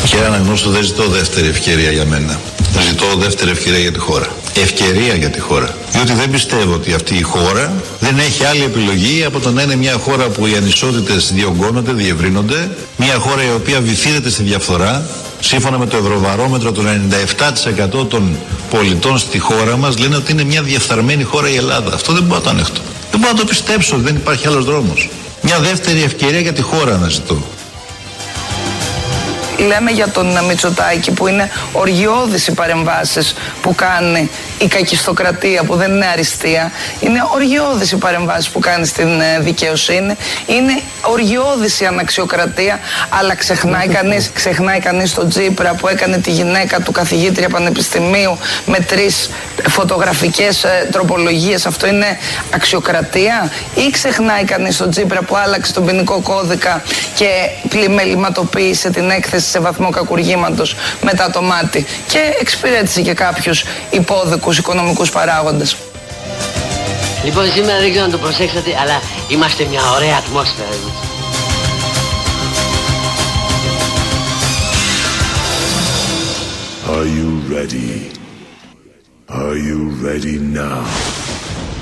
Κύριε Αναγνώστου, δεν ζητώ δεύτερη ευκαιρία για μένα. Ζητώ δεύτερη ευκαιρία για τη χώρα. Ευκαιρία για τη χώρα. Διότι δεν πιστεύω ότι αυτή η χώρα δεν έχει άλλη επιλογή από το να είναι μια χώρα που οι ανισότητες διωγγώνονται, διευρύνονται. Μια χώρα η οποία βυθίζεται στη διαφθορά. Σύμφωνα με το Ευρωβαρόμετρο, το 97% των πολιτών στη χώρα μας λένε ότι είναι μια διεφθαρμένη χώρα η Ελλάδα. Αυτό δεν μπορώ να το ανεχτώ. Δεν μπορώ να το πιστέψω, δεν υπάρχει άλλος δρόμος. Μια δεύτερη ευκαιρία για τη χώρα να ζητώ. Λέμε για τον Μητσοτάκη που είναι οργιώδης οι παρεμβάσεις που κάνει η κακιστοκρατία, που δεν είναι αριστεία. Είναι οργιώδης οι παρεμβάσεις που κάνει στην δικαιοσύνη. Είναι οργιώδης η αναξιοκρατία. Αλλά ξεχνάει κανείς τον Τσίπρα που έκανε τη γυναίκα του καθηγήτρια πανεπιστημίου με 3 φωτογραφικές τροπολογίες. Αυτό είναι αξιοκρατία? Ή ξεχνάει κανείς τον Τσίπρα που άλλαξε τον ποινικό κώδικα και πλημεληματοποίησε την έκθεση σε βαθμό κακουργήματος μετά το μάτι και εξυπηρέτησε και κάποιους υπόδικους οικονομικούς παράγοντες. Λοιπόν, σήμερα δεν ξέρω αν το προσέξατε, αλλά είμαστε μια ωραία ατμόσφαιρα. Are you ready? Are you ready now?